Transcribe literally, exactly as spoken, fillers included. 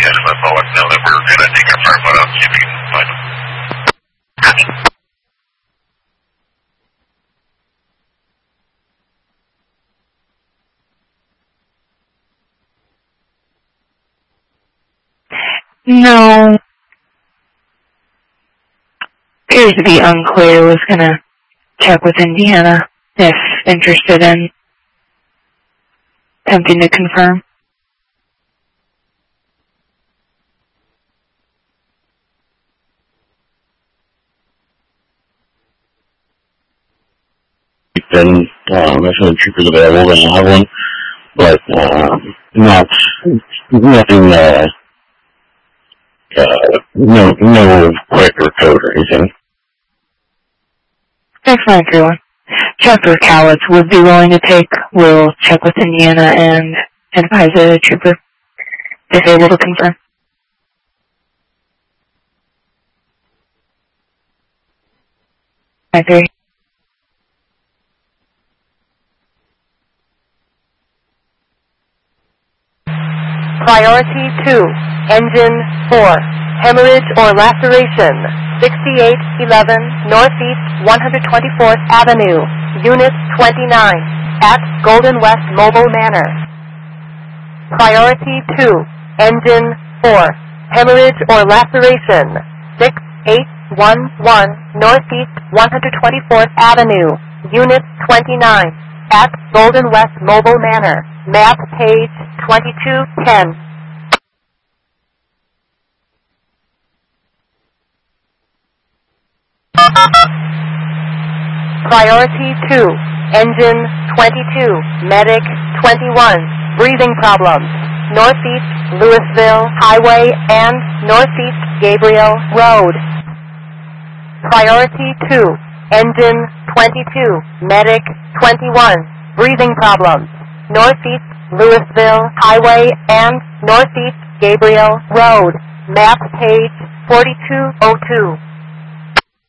yes, let's all let know that we're going to deconfirm, but I'll see if we can find them. Copy. No. Appears to be unclear. Was going to check with Indiana if interested in attempting to confirm. Then um, if the trooper's available, then we'll have one. But uh, not nothing. Uh, uh, no, no quick or code or anything. Excellent, everyone. Chapter Cowlitz would be willing to take. We'll check with Indiana and advise the trooper if able to confirm. I agree. Priority two, engine four, hemorrhage or laceration, sixty-eight eleven Northeast one hundred twenty-fourth Avenue, Unit twenty-nine, at Golden West Mobile Manor. Priority two, engine four, hemorrhage or laceration, six eight one one Northeast one hundred twenty-fourth Avenue, Unit twenty-nine, at Golden West Mobile Manor. Map page twenty-two ten. Priority two, engine twenty-two, medic twenty-one, breathing problems, Northeast Louisville Highway and Northeast Gabriel Road. Priority two, engine twenty-two, medic twenty-one, breathing problems, Northeast Louisville Highway and Northeast Gabriel Road. Map page forty-two oh two.